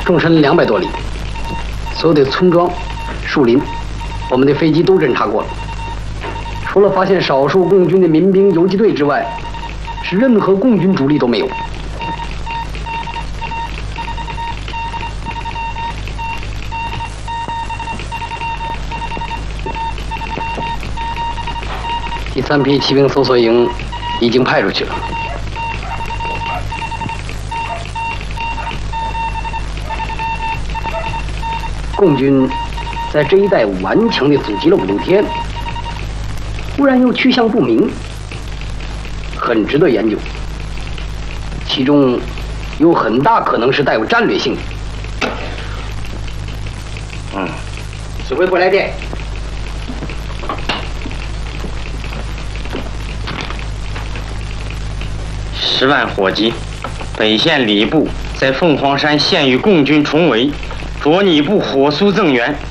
纵深200多里，所有的村庄、树林，我们的飞机都侦察过了。除了发现少数共军的民兵游击队之外，是任何共军主力都没有。第3批骑兵搜索营已经派出去了。共军在这一带顽强地阻击了5、6天，忽然又去向不明，很值得研究。其中有很大可能是带有战略性的。指挥部来电。 10万火急，北线礼部在凤凰山现与共军重围，着你部火速增援。